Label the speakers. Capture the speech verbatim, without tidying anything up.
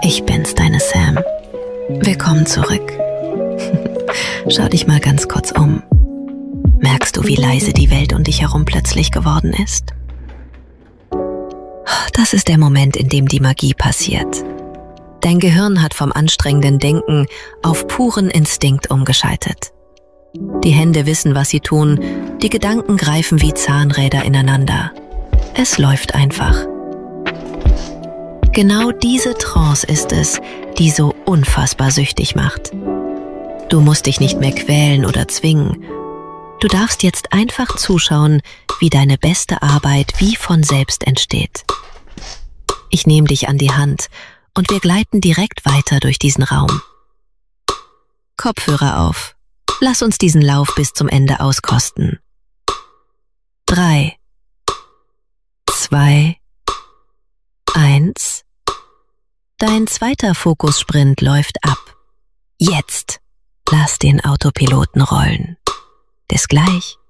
Speaker 1: Ich bin's, deine Sam. Willkommen zurück. Schau dich mal ganz kurz um. Merkst du, wie leise die Welt um dich herum plötzlich geworden ist? Das ist der Moment, in dem die Magie passiert. Dein Gehirn hat vom anstrengenden Denken auf puren Instinkt umgeschaltet. Die Hände wissen, was sie tun, die Gedanken greifen wie Zahnräder ineinander. Es läuft einfach. Genau diese Trance ist es, die so unfassbar süchtig macht. Du musst dich nicht mehr quälen oder zwingen. Du darfst jetzt einfach zuschauen, wie deine beste Arbeit wie von selbst entsteht. Ich nehme dich an die Hand und wir gleiten direkt weiter durch diesen Raum. Kopfhörer auf. Lass uns diesen Lauf bis zum Ende auskosten. Drei, zwei, eins. Dein zweiter Fokussprint läuft ab. Jetzt lass den Autopiloten rollen. Bis gleich.